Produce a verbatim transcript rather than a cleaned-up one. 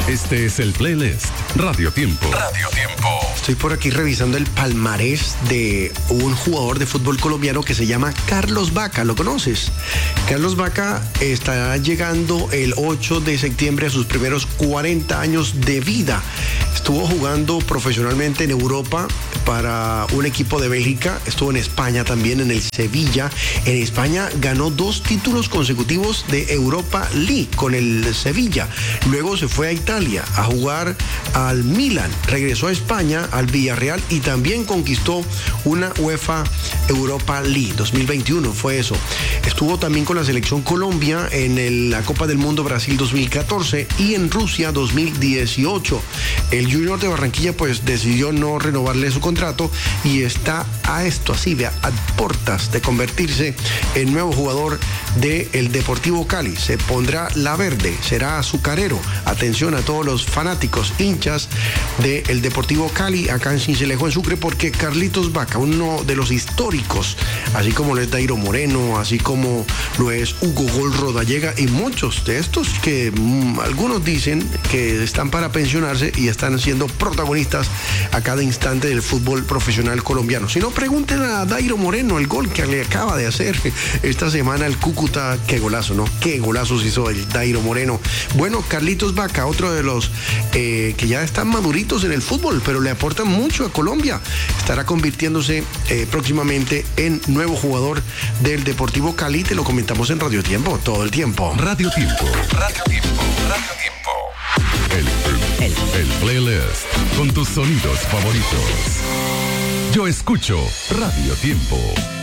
Este es el playlist Radio Tiempo. Radio Tiempo. Estoy por aquí revisando el palmarés de un jugador de fútbol colombiano que se llama Carlos Vaca. ¿Lo conoces? Carlos Vaca estará llegando el ocho de septiembre a sus primeros cuarenta años de vida. Estuvo jugando profesionalmente en Europa para un equipo de Bélgica. Estuvo en España también, en el Sevilla. En España ganó dos títulos consecutivos de Europa League con el Sevilla. Luego se fue a Italia a jugar al Milan. Regresó a España, al Villarreal, y también conquistó una UEFA Europa League. dos mil veintiuno fue eso. Estuvo también con la selección Colombia en el, la Copa del Mundo Brasil dos mil catorce y en Rusia dos mil dieciocho. El Junior de Barranquilla pues decidió no renovarle su contrato y está a esto así, vea, a portas de convertirse en nuevo jugador del Deportivo Cali. Se pondrá la verde, será azucarero. Atención a todos los fanáticos, hinchas del Deportivo Cali acá en Sincelejo, en Sucre, porque Carlitos Vaca, uno de los históricos, así como lo es Dairo Moreno, así como lo es Hugo Gol Rodallega y muchos de estos que mmm, algunos dicen que están para pensionarse y están siendo protagonistas a cada instante del fútbol profesional colombiano. Si no, pregunten a Dairo Moreno el gol que le acaba de hacer esta semana el Cúcuta. Qué golazo, ¿no? Qué golazos hizo el Dairo Moreno. Bueno, Carlitos Vaca, otro de los eh, que ya están maduritos en el fútbol, pero le aportan mucho a Colombia. Estará convirtiéndose eh, próximamente en nuevo jugador del Deportivo Cali. Te lo comentamos en Radio Tiempo, todo el tiempo. Radio Tiempo. Radio Tiempo. Radio Tiempo. El, el, el playlist con tus sonidos favoritos. Yo escucho Radio Tiempo.